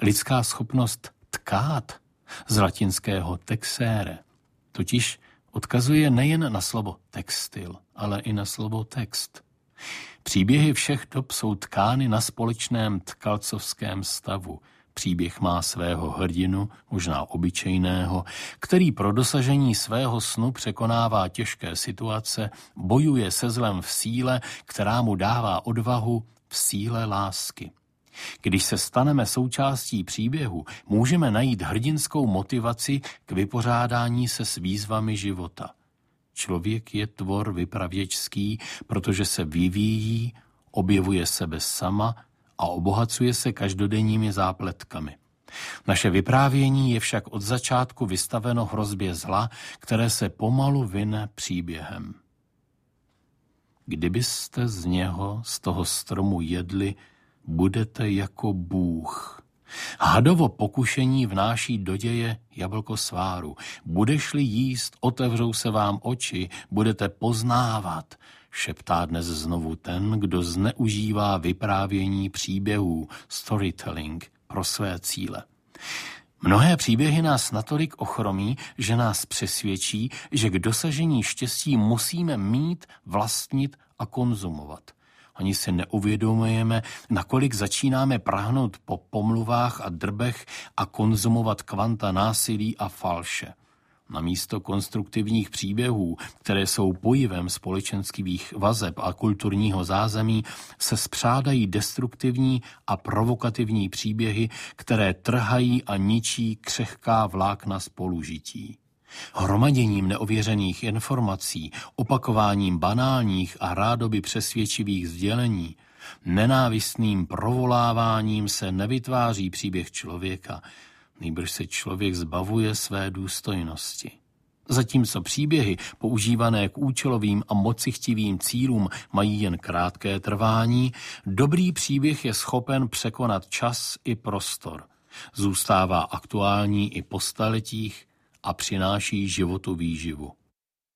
Lidská schopnost tkát z latinského texere totiž odkazuje nejen na slovo textil, ale i na slovo text. Příběhy všech dob jsou tkány na společném tkalcovském stavu. Příběh má svého hrdinu, možná obyčejného, který pro dosažení svého snu překonává těžké situace, bojuje se zlem v síle, která mu dává odvahu v síle lásky. Když se staneme součástí příběhu, můžeme najít hrdinskou motivaci k vypořádání se s výzvami života. Člověk je tvor vypravěčský, protože se vyvíjí, objevuje sebe sama a obohacuje se každodenními zápletkami. Naše vyprávění je však od začátku vystaveno hrozbě zla, které se pomalu vine příběhem. Kdybyste z něho, z toho stromu jedli, budete jako Bůh. Hadovo pokušení vnáší do děje jablko sváru. Budeš-li jíst, otevřou se vám oči, budete poznávat, šeptá dnes znovu ten, kdo zneužívá vyprávění příběhů, storytelling, pro své cíle. Mnohé příběhy nás natolik ochromí, že nás přesvědčí, že k dosažení štěstí musíme mít, vlastnit a konzumovat. Ani si neuvědomujeme, nakolik začínáme prahnout po pomluvách a drbech a konzumovat kvanta násilí a falše. Namísto konstruktivních příběhů, které jsou pojivem společenských vazeb a kulturního zázemí, se spřádají destruktivní a provokativní příběhy, které trhají a ničí křehká vlákna spolužití. Hromaděním neověřených informací, opakováním banálních a rádoby přesvědčivých sdělení, nenávistným provoláváním se nevytváří příběh člověka, nýbrž se člověk zbavuje své důstojnosti. Zatímco příběhy používané k účelovým a mocichtivým cílům mají jen krátké trvání, dobrý příběh je schopen překonat čas i prostor. Zůstává aktuální i po staletích a přináší životu výživu.